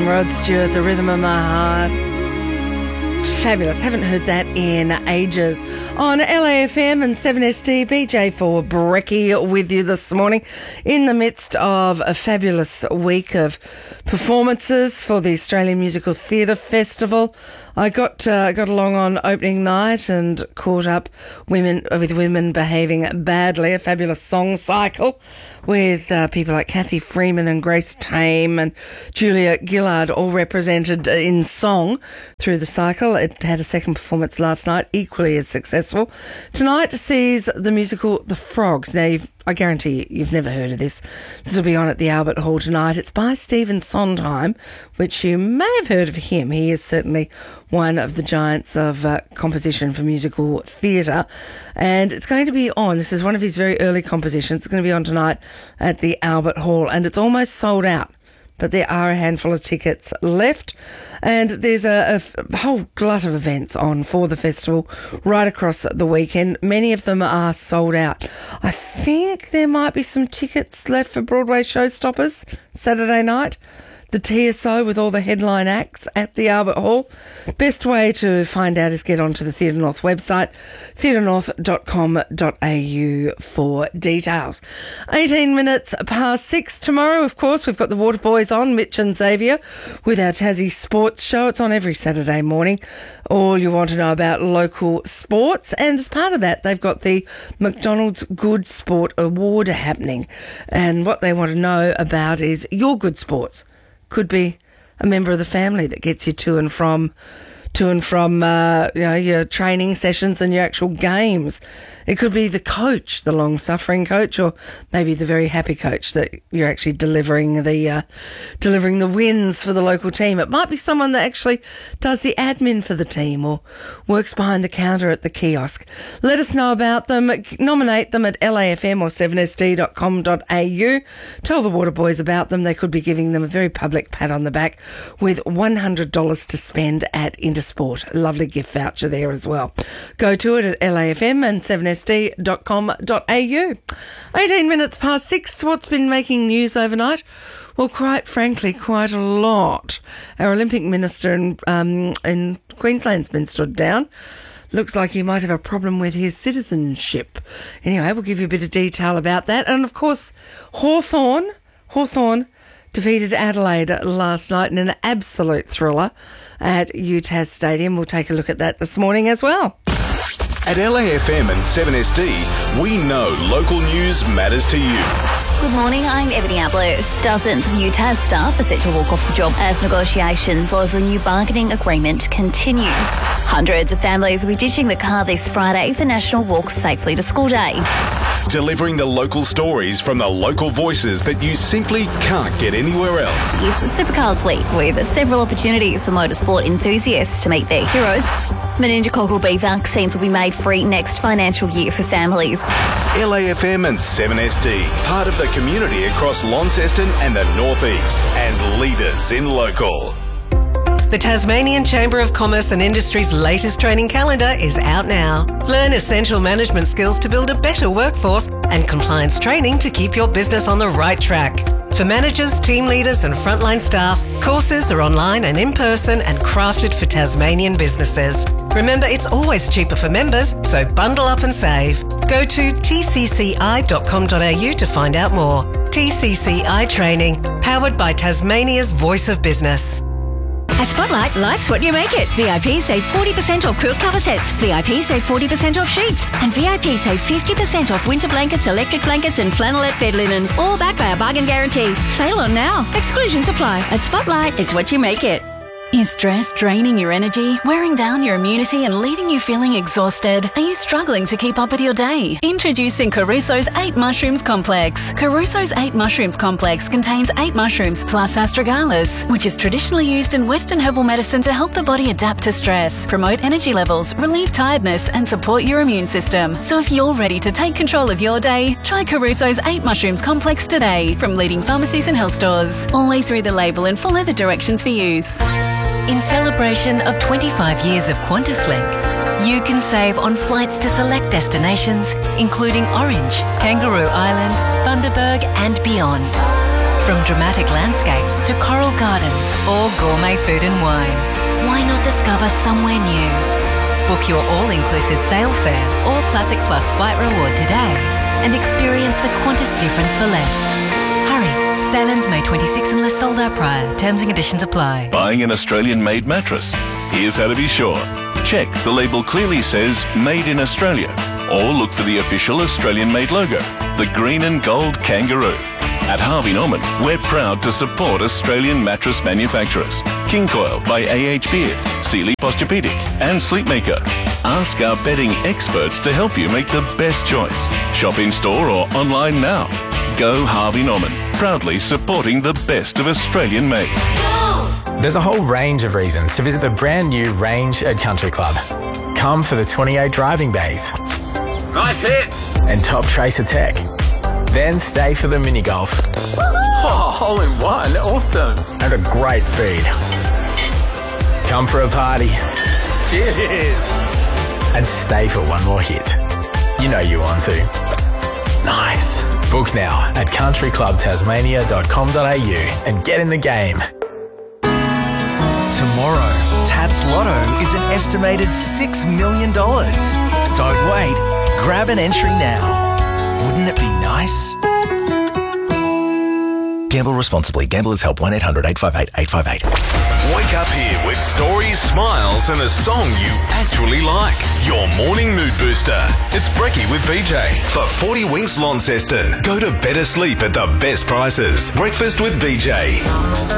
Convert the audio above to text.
Rod Stewart, The Rhythm of My Heart. Fabulous. Haven't heard that in ages. On LAFM and 7SD, BJ for Brekkie with you this morning in the midst of a fabulous week of performances for the Australian Musical Theatre Festival. I got along on opening night and caught up with women behaving badly, a fabulous song cycle with people like Kathy Freeman and Grace Tame and Julia Gillard all represented in song through the cycle. It had a second performance last night, equally as successful. Tonight sees the musical The Frogs. Now, I guarantee you've never heard of this. This will be on at the Albert Hall tonight. It's by Stephen Sondheim, which you may have heard of him. He is certainly one of the giants of composition for musical theatre. And it's going to be on, this is one of his very early compositions, it's going to be on tonight at the Albert Hall. And it's almost sold out, but there are a handful of tickets left. And there's a whole glut of events on for the festival right across the weekend. Many of them are sold out. I think there might be some tickets left for Broadway Showstoppers Saturday night. The TSO with all the headline acts at the Albert Hall. Best way to find out is get onto the Theatre North website, theatrenorth.com.au for details. 18 minutes past 6 tomorrow, of course, we've got the Water Boys on, Mitch and Xavier, with our Tassie Sports Show. It's on every Saturday morning. All you want to know about local sports. And as part of that, they've got the McDonald's Good Sport Award happening. And what they want to know about is your good sports. Could be a member of the family that gets you to and from your training sessions and your actual games. It could be the coach, the long-suffering coach, or maybe the very happy coach that you're actually delivering the wins for the local team. It might be someone that actually does the admin for the team or works behind the counter at the kiosk. Let us know about them. Nominate them at LAFM or 7sd.com.au. Tell the Water Boys about them. They could be giving them a very public pat on the back with $100 to spend at Intersport. A lovely gift voucher there as well. Go to it at LAFM and 7sd.com.au. 18 minutes past 6. What's been making news overnight? Well, quite frankly, quite a lot. Our Olympic minister in Queensland's been stood down. Looks like he might have a problem with his citizenship. Anyway, we'll give you a bit of detail about that. And, of course, Hawthorn defeated Adelaide last night in an absolute thriller at UTAS Stadium. We'll take a look at that this morning as well. At LAFM and 7SD, we know local news matters to you. Good morning, I'm Ebony Ablett. Dozens of UTAS staff are set to walk off the job as negotiations over a new bargaining agreement continue. Hundreds of families will be ditching the car this Friday for National Walk Safely to School Day. Delivering the local stories from the local voices that you simply can't get anywhere else. It's Supercars Week with several opportunities for motorsport enthusiasts to meet their heroes. Meningococcal B vaccines will be made free next financial year for families. LAFM and 7SD, part of the community across Launceston and the North East, and leaders in local. The Tasmanian Chamber of Commerce and Industry's latest training calendar is out now. Learn essential management skills to build a better workforce and compliance training to keep your business on the right track. For managers, team leaders and frontline staff, courses are online and in person and crafted for Tasmanian businesses. Remember, it's always cheaper for members, so bundle up and save. Go to tcci.com.au to find out more. TCCI Training, powered by Tasmania's Voice of Business. At Spotlight, life's what you make it. VIP save 40% off quilt cover sets. VIP save 40% off sheets. And VIP save 50% off winter blankets, electric blankets and flannelette bed linen. All backed by a bargain guarantee. Sale on now. Exclusions apply. At Spotlight, it's what you make it. Is stress draining your energy, wearing down your immunity and leaving you feeling exhausted? Are you struggling to keep up with your day? Introducing Caruso's 8 Mushrooms Complex. Caruso's 8 Mushrooms Complex contains 8 mushrooms plus astragalus, which is traditionally used in Western herbal medicine to help the body adapt to stress, promote energy levels, relieve tiredness and support your immune system. So if you're ready to take control of your day, try Caruso's 8 Mushrooms Complex today from leading pharmacies and health stores. Always read the label and follow the directions for use. In celebration of 25 years of QantasLink, you can save on flights to select destinations, including Orange, Kangaroo Island, Bundaberg and beyond. From dramatic landscapes to coral gardens or gourmet food and wine, why not discover somewhere new? Book your all-inclusive sail fare or Classic Plus flight reward today and experience the Qantas difference for less. Hurry, sail ends May 26 unless sold out prior. Terms and conditions apply. Buying an Australian-made mattress? Here's how to be sure. Check the label clearly says Made in Australia, or look for the official Australian-made logo, the green and gold kangaroo. At Harvey Norman, we're proud to support Australian mattress manufacturers. King Coil by A.H. Beard, Sealy Posturepedic and Sleepmaker. Ask our bedding experts to help you make the best choice. Shop in-store or online now. Go Harvey Norman, proudly supporting the best of Australian made. There's a whole range of reasons to visit the brand new range at Country Club. Come for the 28 driving bays. Nice hit! And top tracer tech. Then stay for the mini golf. Oh, hole in one. Awesome. And a great feed. Come for a party. Cheers. And stay for one more hit. You know you want to. Nice. Book now at countryclubtasmania.com.au and get in the game. Tomorrow, Tats Lotto is an estimated $6 million. Don't wait. Grab an entry now. Wouldn't it be nice? Gamble responsibly. Gamblers Help 1-800-858-858. Wake up here with stories, smiles, and a song you actually like. Your morning mood booster. It's Brekkie with BJ. For 40 Winks Launceston. Go to better sleep at the best prices. Breakfast with BJ.